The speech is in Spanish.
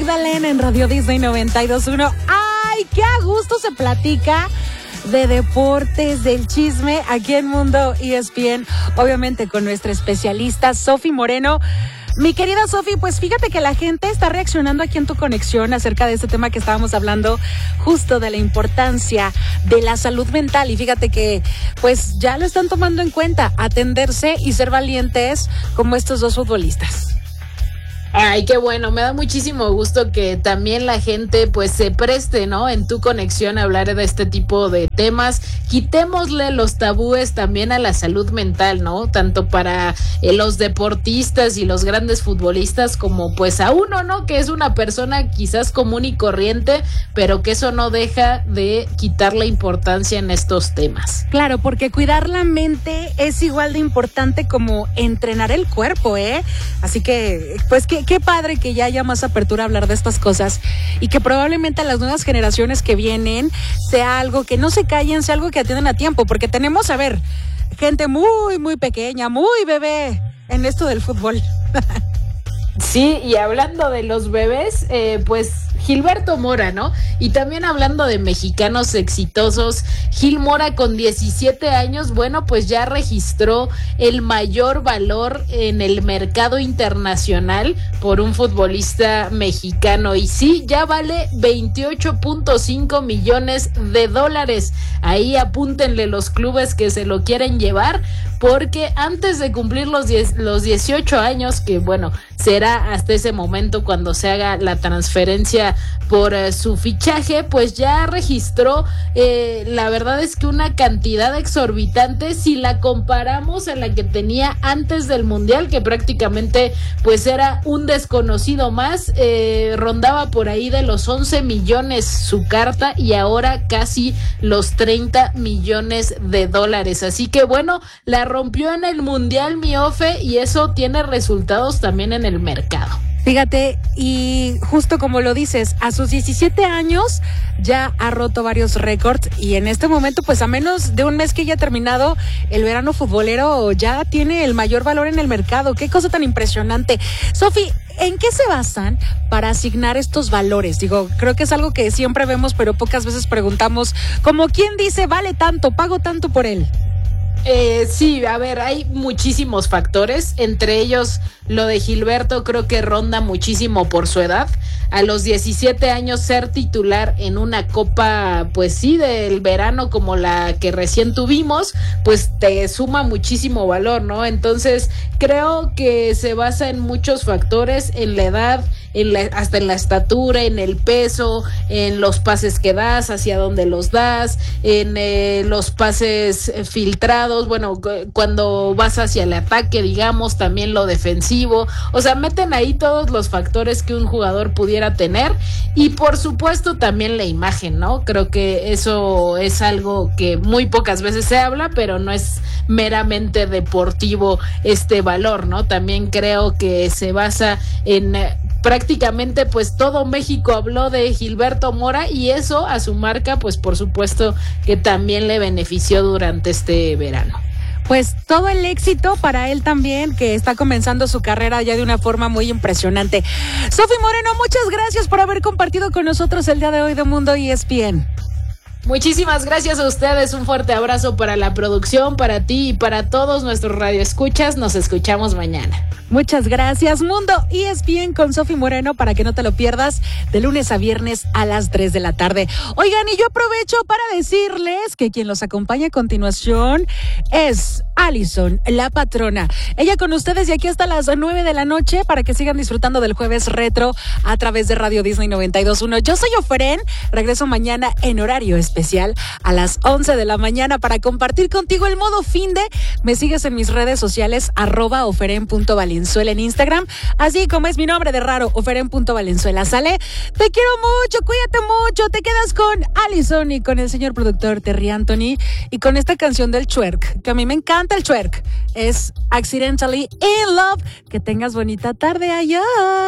Magdalena en Radio Disney 92.1. ¡Ay, qué a gusto se platica de deportes, del chisme aquí en Mundo ESPN! Obviamente con nuestra especialista Sofi Moreno. Mi querida Sofi, pues fíjate que la gente está reaccionando aquí en tu conexión acerca de este tema que estábamos hablando, justo de la importancia de la salud mental. Y fíjate que pues ya lo están tomando en cuenta, atenderse y ser valientes como estos dos futbolistas. Ay, qué bueno, me da muchísimo gusto que también la gente pues se preste, ¿no? En tu conexión a hablar de este tipo de temas. Quitémosle los tabúes también a la salud mental, ¿no? Tanto para los deportistas y los grandes futbolistas como pues a uno, ¿no? Que es una persona quizás común y corriente, pero que eso no deja de quitar la importancia en estos temas. Claro, porque cuidar la mente es igual de importante como entrenar el cuerpo, ¿eh? Así que, pues qué padre que ya haya más apertura a hablar de estas cosas y que probablemente a las nuevas generaciones que vienen sea algo que no se callen, sea algo que atiendan a tiempo, porque tenemos, a ver, gente muy, muy pequeña, muy bebé en esto del fútbol. Sí, y hablando de los bebés, pues Gilberto Mora, ¿no? Y también hablando de mexicanos exitosos, Gil Mora con 17 años, bueno, pues ya registró el mayor valor en el mercado internacional por un futbolista mexicano. Y sí, ya vale 28.5 millones de dólares. Ahí apúntenle los clubes que se lo quieren llevar, porque antes de cumplir los 18 años, que bueno, será hasta ese momento cuando se haga la transferencia por su fichaje, pues ya registró, la verdad es que una cantidad exorbitante si la comparamos a la que tenía antes del Mundial, que prácticamente pues era un desconocido más, rondaba por ahí de los 11 millones su carta y ahora casi los 30 millones de dólares. Así que bueno, la rompió en el Mundial, mi Ofe, y eso tiene resultados también en el mercado. Fíjate, y justo como lo dices, a sus 17 años ya ha roto varios récords y en este momento, pues a menos de un mes que ya ha terminado el verano futbolero, ya tiene el mayor valor en el mercado. Qué cosa tan impresionante. Sofi, ¿en qué se basan para asignar estos valores? Digo, creo que es algo que siempre vemos, pero pocas veces preguntamos, como quién dice, vale tanto, pago tanto por él. Sí, a ver, hay muchísimos factores, entre ellos lo de Gilberto creo que ronda muchísimo por su edad. A los 17 años ser titular en una copa, pues sí, del verano como la que recién tuvimos, pues te suma muchísimo valor, ¿no? Entonces creo que se basa en muchos factores, en la edad, hasta en la estatura, en el peso, en los pases que das, hacia dónde los das, en los pases filtrados, bueno, cuando vas hacia el ataque, digamos, también lo defensivo. O sea, meten ahí todos los factores que un jugador pudiera tener y por supuesto también la imagen, ¿no? Creo que eso es algo que muy pocas veces se habla, pero no es meramente deportivo este valor, ¿no? También creo que se basa en prácticamente pues todo México habló de Gilberto Mora y eso a su marca pues por supuesto que también le benefició durante este verano. Pues todo el éxito para él también, que está comenzando su carrera ya de una forma muy impresionante. Sofi Moreno, muchas gracias por haber compartido con nosotros el día de hoy de Mundo ESPN. Muchísimas gracias a ustedes, un fuerte abrazo para la producción, para ti y para todos nuestros radioescuchas. Nos escuchamos mañana. Muchas gracias. Mundo ESPN con Sofi Moreno, para que no te lo pierdas, de lunes a viernes a las 3 de la tarde. Oigan, y yo aprovecho para decirles que quien los acompaña a continuación es Alison, la patrona. Ella con ustedes y aquí hasta las 9 de la noche para que sigan disfrutando del jueves retro a través de Radio Disney 92.1. Yo soy Oferen, regreso mañana en horario especial a las 11 de la mañana para compartir contigo el modo finde. Me sigues en mis redes sociales @oferen.valenzuela en Instagram, así como es mi nombre de raro, oferen.valenzuela. ¿Sale? Te quiero mucho, cuídate mucho. Te quedas con Alison y con el señor productor Terry Anthony y con esta canción del twerk, que a mí me encanta el twerk. Es Accidentally in Love. Que tengas bonita tarde. Adiós.